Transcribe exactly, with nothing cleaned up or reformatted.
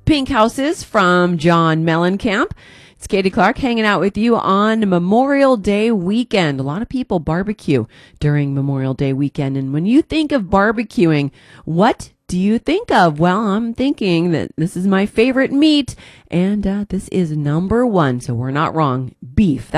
Pink Houses from John Mellencamp. It's Katie Clark hanging out with you on Memorial Day weekend. A lot of people barbecue during Memorial Day weekend. And when you think of barbecuing, what do you think of? Well, I'm thinking that this is my favorite meat, and uh, this is number one, so we're not wrong. Beef.